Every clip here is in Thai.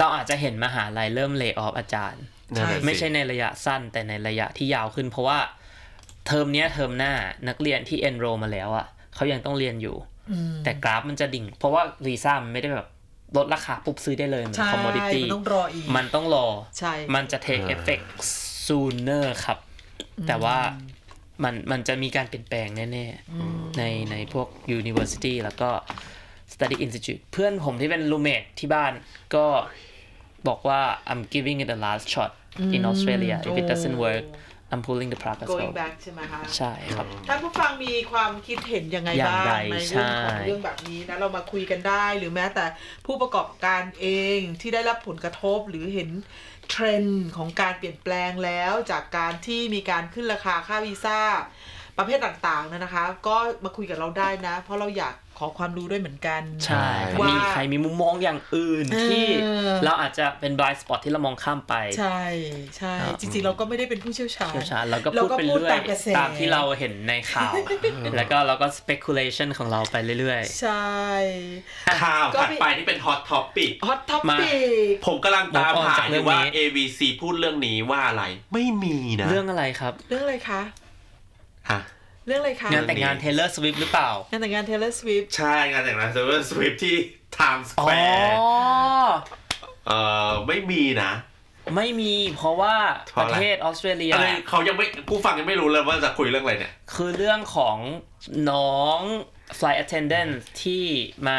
เราอาจจะเห็นมหาลัยเริ่มเลย์ออฟอาจารย์ไม่ใช่ในระยะสั้นแต่ในระยะที่ยาวขึ้นเพราะว่าเทอมเนี้ยเทอมหน้านักเรียนที่ enroll มาแล้วอ่ะเขายังต้องเรียนอยู่แต่กราฟมันจะดิ่งเพราะว่าวีซ่ามันไม่ได้แบบลดราคาปุ๊บซื้อได้เลยเหมือน commodity มันต้องรออีกมันต้องรอมันจะ take effect sooner ครับแต่ว่ามันจะมีการเปลี่ยนแปลงแน่ๆในพวก university แล้วก็ study institute เพื่อนผมที่เป็น roommate ที่บ้านก็บอกว่า I'm giving it a last shot in Australia if it doesn't work I'm pulling the plug as well going back ใช่ไหมคะใช่ครับท่านผู้ฟังมีความคิดเห็นยังไงบ้างในเรื่องของเรื่องแบบนี้นะเรามาคุยกันได้หรือแม้แต่ผู้ประกอบการเองที่ได้รับผลกระทบหรือเห็นเทรนด์ของการเปลี่ยนแปลงแล้วจากการที่มีการขึ้นราคาค่าวีซ่าประเภทต่างๆนะคะก็มาคุยกับเราได้นะเพราะเราอยากขอความรู้ด้วยเหมือนกันใช่มีใครมีมุมมองอย่างอื่นที่เราอาจจะเป็น blind spot ที่เรามองข้ามไปใช่ใช่จริงๆเราก็ไม่ได้เป็นผู้เชี่ยวชาญเราก็พูดไปเรื่อยตามที่เราเห็นในข่าว แล้วก็เราก็ speculation ของเราไปเรื่อยๆใช่ข่าวถัดไปที่เป็น hot topic ผมกำลังตามหาอยู่ว่า ABC พูดเรื่องนี้ว่าอะไรไม่มีนะเรื่องอะไรครับเรื่องอะไรคะฮะเรื่องอะไรคะงานแต่งงาน Taylor Swift หรือเปล่างานแต่งงาน Taylor Swift ใช่งานแต่งงาน Taylor Swift ที่ Times Square ไม่มีนะไม่มีเพราะว่าประเทศออสเตรเลียเขายังไม่ผู้ฟังยังไม่รู้เลยว่าจะคุยเรื่องอะไรเนี่ยคือเรื่องของน้อง flight attendant ที่มา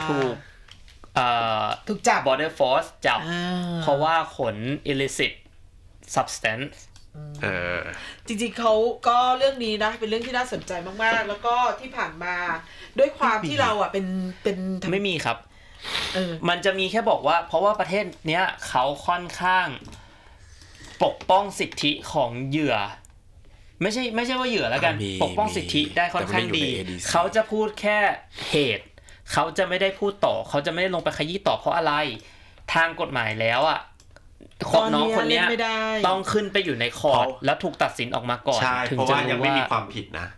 ถูกจับ border force จับเพราะว่าขน illicit substance จริงๆเขาก็เรื่องนี้นะเป็นเรื่องที่น่าสนใจมากๆแล้วก็ที่ผ่านมาด้วยความที่เราอ่ะเป็นไม่มีครับมันจะมีแค่บอกว่าเพราะว่าประเทศเนี้ยเขาค่อนข้างปกป้องสิทธิของเหยื่อไม่ใช่ว่าเหยื่อแล้วกันปกป้องสิทธิได้ค่อนข้างดีเขาจะพูดแค่เหตุเขาจะไม่ได้พูดต่อเขาจะไม่ได้ลงไปขยี้ต่อเพราะอะไรทางกฎหมายแล้วอ่ะน้องคนนี้ต้องขึ้นไปอยู่ในคอร์ทแล้วถูกตัดสินออกมาก่อนถึงจะรู้ว่ายังไม่มีความผิดนะ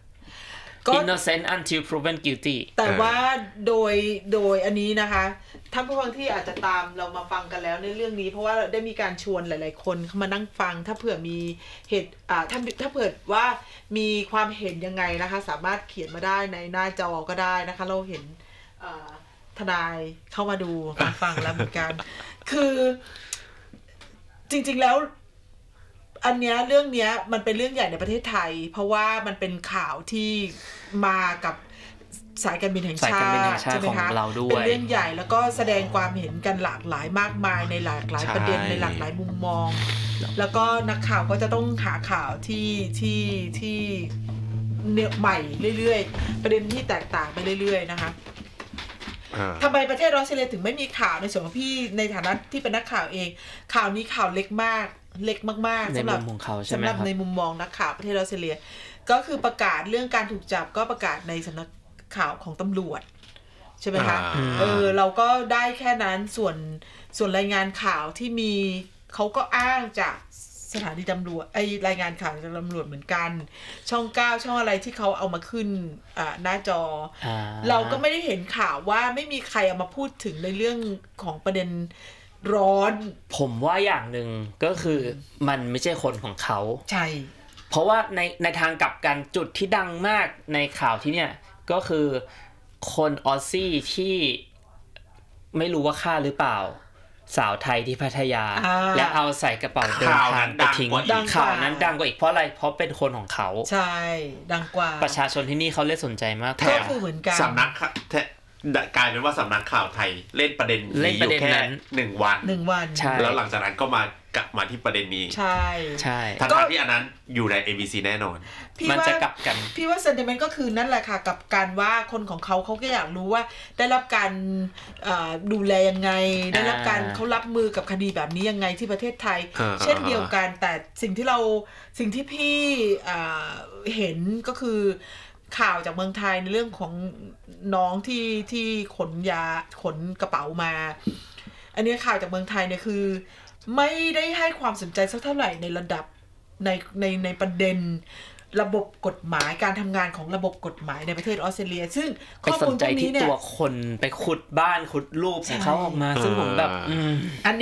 innocent until proven guilty แต่ว่าโดยอันนี้นะคะท่านผู้ฟังที่อาจจะตามเรามาฟังกันแล้วในเรื่องนี้เพราะว่าได้มีการชวนหลายๆคนเข้ามานั่งฟังถ้าเผื่อมีเหตุถ้าเผื่อว่ามีความเห็นยังไงนะคะสามารถเขียนมาได้ในหน้าจอก็ได้นะคะเราเห็นทนายเข้ามาดูฟังแล้วเหมือนกันคือจริงๆแล้วอันเนี้ยเรื่องเนี้ยมันเป็นเรื่องใหญ่ในประเทศไทยเพราะว่ามันเป็นข่าวที่มากับสายการบินแห่งชาติใช่ไหมคะเป็นเรื่องใหญ่แล้วก็แสดงความเห็นกันหลากหลายมากมายในหลากหลายประเด็นในหลากหลายมุมมองแล้วก็นักข่าวก็จะต้องหาข่าวที่ใหม่เรื่อยๆประเด็นที่แตกต่างไปเรื่อยๆนะคะทำไมประเทศออสเตรเลียถึงไม่มีข่าวในส่วนของพี่ในฐานะที่เป็นนักข่าวเองข่าวนี้ข่าวเล็กมากสำหรับในมุมมองนักข่าวประเทศออสเตรเลียก็คือประกาศเรื่องการถูกจับก็ประกาศในสำนักข่าวของตำรวจใช่ไหมคะเราก็ได้แค่นั้นส่วนรายงานข่าวที่มีเขาก็อ้างจากสถานีตำรวจรายงานข่าวจากตำรวจเหมือนกันช่อง9ช่องอะไรที่เขาเอามาขึ้นหน้าจอเราก็ไม่ได้เห็นข่าวว่าไม่มีใครเอามาพูดถึงในเรื่องของประเด็นร้อนผมว่าอย่างหนึ่งก็คือมันไม่ใช่คนของเขาใช่เพราะว่าในทางกลับกันจุดที่ดังมากในข่าวที่เนี่ยก็คือคนออสซี่ที่ไม่รู้ว่าฆ่าหรือเปล่าสาวไทยที่พัทยาและเอาใส่กระเป๋าเดินทางไปทิ้งข่าวนั้นดังกว่าอีกเพราะอะไรเพราะเป็นคนของเขาใช่ดังกว่าประชาชนที่นี่เขาเล่นสนใจมากก็คือเหมือนกันสำนักกลายเป็นว่าสำนักข่าวไทยเล่นประเด็นนี้อยู่แค่1 วันแล้วหลังจากนั้นก็มากลับมาที่ประเด็นนี้ใช่ทั้งที่อันนั้นอยู่ใน ABC แน่นอนมันจะกลับกันพี่ว่าเซนติเมนต์ก็คือนั่นแหละค่ะกับการว่าคนของเขาก็อยากรู้ว่าได้รับการดูแลยังไงได้รับการเขารับมือกับคดีแบบนี้ยังไงที่ประเทศไทยเช่นเดียวกันแต่สิ่งที่พี่เห็นก็คือข่าวจากเมืองไทยในเรื่องของน้องที่ขนกระเป๋ามาอันนี้ข่าวจากเมืองไทยเนี่ยคือไม่ได้ให้ความสนใจสักเท่าไหร่ในระดับในประเด็นระบบกฎหมายการทำงานของระบบกฎหมายในประเทศออสเตรเลียซึ่งข้อมูลพวกนี้เนี่ยไปสนใจที่ตัวคนไปขุดบ้านขุดรูปของเขาออกมาซึ่งผมแบบ